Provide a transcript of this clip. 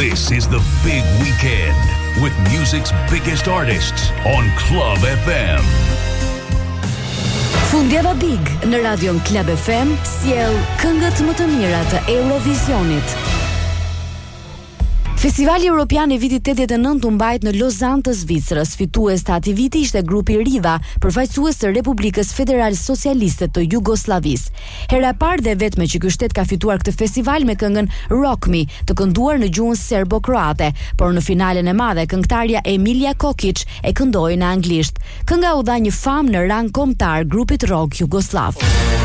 This is the big weekend with music's biggest artists on Club FM. Fundjava Big në radion Club FM sjell këngët më të mira të Eurovisionit. Festivali Europian i vitit 89 u mbajt në Lozan të Zvicrës. Fitues të atij viti ishte grupi Riva, përfaqësues të Republikës Federale Socialiste të Jugosllavisë. Hera e parë dhe vetme që ky shtet ka fituar këtë festival me këngën Rock Me, të kënduar në gjuhën serbo-kroate, por në finalen e madhe këngëtarja Emilia Kokić e këndoi në anglisht. Kënga u dha një famë në rang kombëtar grupit rock jugosllav.